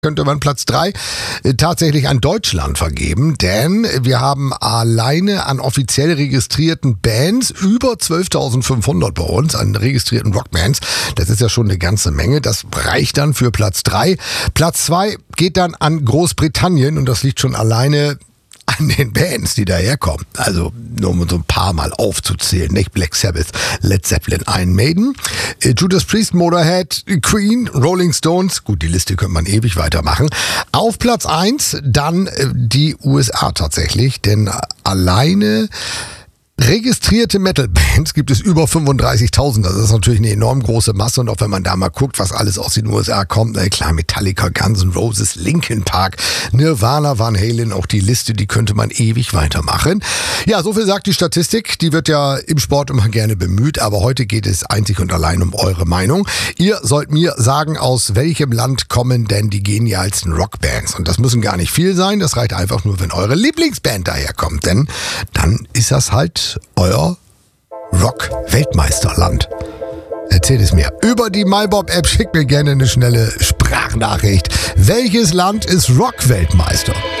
könnte man Platz 3 tatsächlich an Deutschland vergeben, denn wir haben alleine an offiziell registrierten Bands über 12.500 bei uns, an registrierten Rockbands. Das ist ja schon eine ganze Menge. Das reicht dann für Platz 3. Platz 2 geht dann an Großbritannien und das liegt schon alleine an den Bands, die daherkommen. Also nur um so ein paar Mal aufzuzählen. Nicht Black Sabbath, Led Zeppelin, Iron Maiden, Judas Priest, Motorhead, Queen, Rolling Stones. Gut, die Liste könnte man ewig weitermachen. Auf Platz 1 dann die USA tatsächlich, denn alleine registrierte Metal-Bands gibt es über 35.000. Das ist natürlich eine enorm große Masse und auch wenn man da mal guckt, was alles aus den USA kommt, klar, Metallica, Guns N' Roses, Linkin Park, Nirvana, Van Halen, auch die Liste, die könnte man ewig weitermachen. Ja, so viel sagt die Statistik, die wird ja im Sport immer gerne bemüht, aber heute geht es einzig und allein um eure Meinung. Ihr sollt mir sagen, aus welchem Land kommen denn die genialsten Rockbands? Und das müssen gar nicht viel sein, das reicht einfach nur, wenn eure Lieblingsband daherkommt, denn dann ist das halt euer Rock-Weltmeisterland. Erzählt es mir. Über die MyBob-App schickt mir gerne eine schnelle Sprachnachricht. Welches Land ist Rock-Weltmeister?